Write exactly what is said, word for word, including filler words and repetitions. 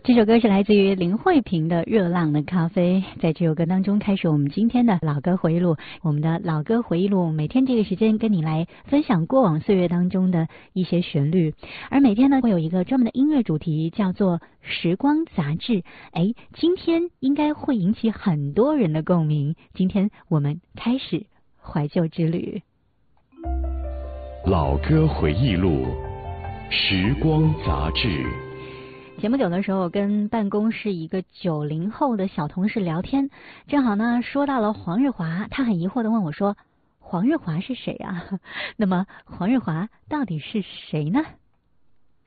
这首歌是来自于林慧萍的《热浪的咖啡》。在这首歌当中开始我们今天的老歌回忆录。我们的老歌回忆录每天这个时间跟你来分享过往岁月当中的一些旋律，而每天呢会有一个专门的音乐主题，叫做时光杂志。哎，今天应该会引起很多人的共鸣。今天我们开始怀旧之旅。 老歌回忆录，时光杂志。 前不久的时候，跟办公室一个九零后的小同事聊天，正好呢说到了黄日华，他很疑惑地问我说：“黄日华是谁啊？那么黄日华到底是谁呢？”